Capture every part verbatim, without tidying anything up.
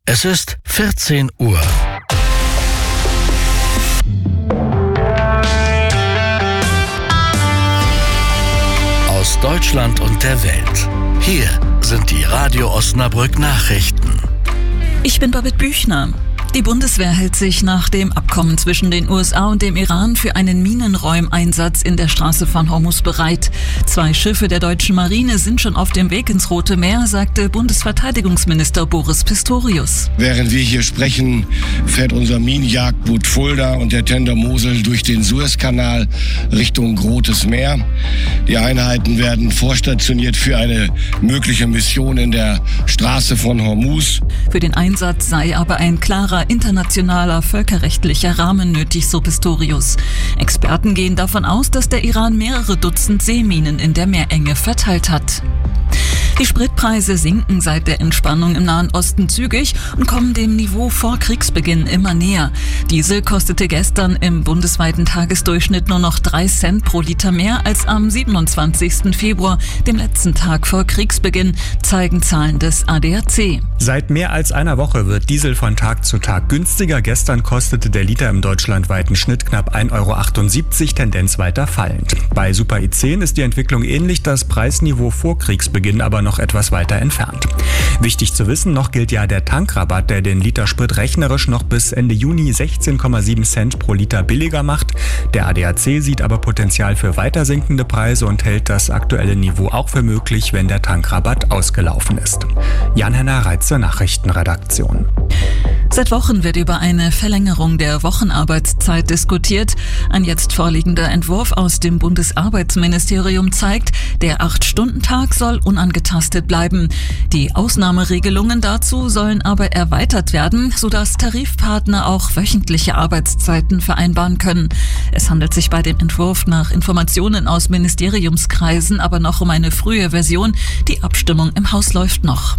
Es ist vierzehn Uhr. Aus Deutschland und der Welt. Hier sind die Radio Osnabrück Nachrichten. Ich bin Babette Büchner. Die Bundeswehr hält sich nach dem Abkommen zwischen den U S A und dem Iran für einen Minenräumeinsatz in der Straße von Hormuz bereit. Zwei Schiffe der deutschen Marine sind schon auf dem Weg ins Rote Meer, sagte Bundesverteidigungsminister Boris Pistorius. Während wir hier sprechen, fährt unser Minenjagdboot Fulda und der Tender Mosel durch den Suezkanal Richtung Rotes Meer. Die Einheiten werden vorstationiert für eine mögliche Mission in der Straße von Hormuz. Für den Einsatz sei aber ein klarer internationaler völkerrechtlicher Rahmen nötig, so Pistorius. Experten gehen davon aus, dass der Iran mehrere Dutzend Seeminen in der Meerenge verteilt hat. Die Spritpreise sinken seit der Entspannung im Nahen Osten zügig und kommen dem Niveau vor Kriegsbeginn immer näher. Diesel kostete gestern im bundesweiten Tagesdurchschnitt nur noch drei Cent pro Liter mehr als am siebenundzwanzigsten Februar, dem letzten Tag vor Kriegsbeginn, zeigen Zahlen des A D A C. Seit mehr als einer Woche wird Diesel von Tag zu Tag günstiger. Gestern kostete der Liter im deutschlandweiten Schnitt knapp ein Euro achtundsiebzig, Tendenz weiter fallend. Bei Super I zehn ist die Entwicklung ähnlich, das Preisniveau vor Kriegsbeginn aber noch etwas weiter entfernt. Wichtig zu wissen, noch gilt ja der Tankrabatt, der den Liter Sprit rechnerisch noch bis Ende Juni sechzehn Komma sieben Cent pro Liter billiger macht. Der A D A C sieht aber Potenzial für weiter sinkende Preise und hält das aktuelle Niveau auch für möglich, wenn der Tankrabatt ausgelaufen ist. Jan-Henner Reitze, Nachrichtenredaktion. Seit Wochen wird über eine Verlängerung der Wochenarbeitszeit diskutiert. Ein jetzt vorliegender Entwurf aus dem Bundesarbeitsministerium zeigt, der acht-Stunden-Tag soll unangetastet bleiben. Die Ausnahmeregelungen dazu sollen aber erweitert werden, sodass Tarifpartner auch wöchentliche Arbeitszeiten vereinbaren können. Es handelt sich bei dem Entwurf nach Informationen aus Ministeriumskreisen aber noch um eine frühe Version. Die Abstimmung im Haus läuft noch.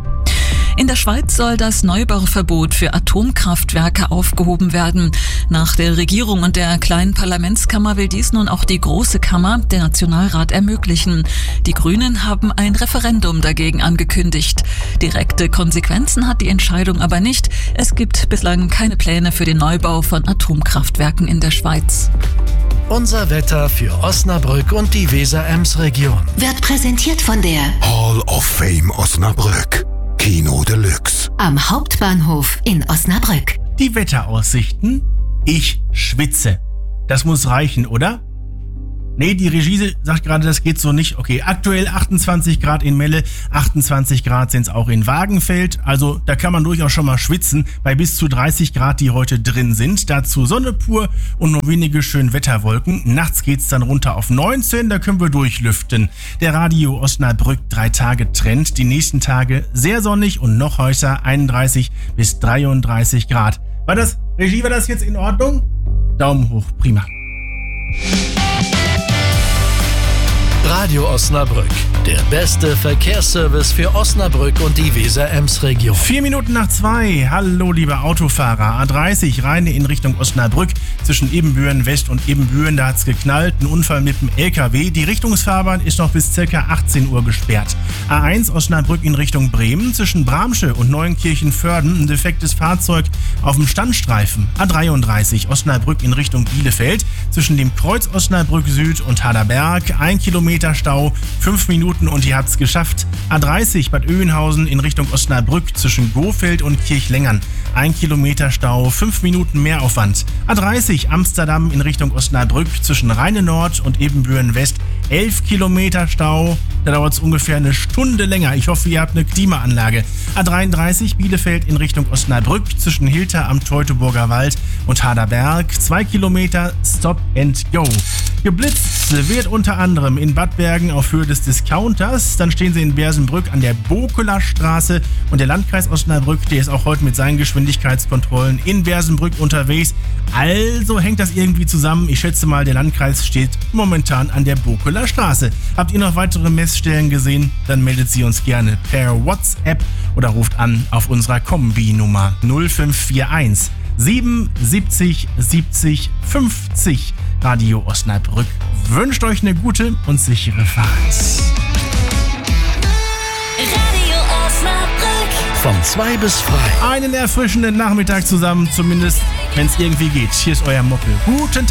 In der Schweiz soll das Neubauverbot für Atomkraftwerke aufgehoben werden. Nach der Regierung und der kleinen Parlamentskammer will dies nun auch die Große Kammer, der Nationalrat, ermöglichen. Die Grünen haben ein Referendum dagegen angekündigt. Direkte Konsequenzen hat die Entscheidung aber nicht. Es gibt bislang keine Pläne für den Neubau von Atomkraftwerken in der Schweiz. Unser Wetter für Osnabrück und die Weser-Ems-Region wird präsentiert von der Hall of Fame Osnabrück. Kino Deluxe. Am Hauptbahnhof in Osnabrück. Die Wetteraussichten? Ich schwitze. Das muss reichen, oder? Nee, die Regie sagt gerade, das geht so nicht. Okay, aktuell achtundzwanzig Grad in Melle, achtundzwanzig Grad sind es auch in Wagenfeld. Also da kann man durchaus schon mal schwitzen, bei bis zu dreißig Grad, die heute drin sind. Dazu Sonne pur und nur wenige schön Wetterwolken. Nachts geht's dann runter auf neunzehn, da können wir durchlüften. Der Radio Osnabrück drei Tage Trend. Die nächsten Tage sehr sonnig und noch heißer, einunddreißig bis dreiunddreißig Grad. War das, Regie, war das jetzt in Ordnung? Daumen hoch, prima. Radio Osnabrück, der beste Verkehrsservice für Osnabrück und die Weser-Ems-Region. Vier Minuten nach zwei. Hallo, liebe Autofahrer. A dreißig, rein in Richtung Osnabrück. Zwischen Ebenbüren West und Ebenbüren, da hat's geknallt. Ein Unfall mit dem L K W. Die Richtungsfahrbahn ist noch bis ca. achtzehn Uhr gesperrt. A eins, Osnabrück in Richtung Bremen. Zwischen Bramsche und Neuenkirchen-Vörden ein defektes Fahrzeug auf dem Standstreifen. A dreiunddreißig, Osnabrück in Richtung Bielefeld. Zwischen dem Kreuz Osnabrück Süd und Haderberg. Ein Kilometer Stau, fünf Minuten und ihr habt's geschafft. A dreißig, Bad Oeynhausen in Richtung Osnabrück zwischen Gofeld und Kirchlengern. Ein Kilometer Stau, fünf Minuten Mehraufwand. A dreißig, Amsterdam in Richtung Osnabrück zwischen Rheine Nord und Ebenbüren West. elf Kilometer Stau, da dauert es ungefähr eine Stunde länger. Ich hoffe, ihr habt eine Klimaanlage. A dreiunddreißig, Bielefeld in Richtung Osnabrück zwischen Hilter am Teutoburger Wald und Haderberg. zwei Kilometer Stop and Go. Geblitzt wird unter anderem in Bad Bergen auf Höhe des Discounters. Dann stehen sie in Bersenbrück an der Bokeler Straße und der Landkreis Osnabrück, der ist auch heute mit seinen Geschwindigkeitskontrollen in Bersenbrück unterwegs. Also hängt das irgendwie zusammen. Ich schätze mal, der Landkreis steht momentan an der Bokeler Straße. Habt ihr noch weitere Messstellen gesehen? Dann meldet sie uns gerne per WhatsApp oder ruft an auf unserer Kombi-Nummer null fünf vier eins siebenundsiebzig siebzig fünfzig. Radio Osnabrück wünscht euch eine gute und sichere Fahrt. Radio Osnabrück. Von zwei bis frei. Einen erfrischenden Nachmittag zusammen, zumindest wenn es irgendwie geht. Hier ist euer Moppel. Guten Tag.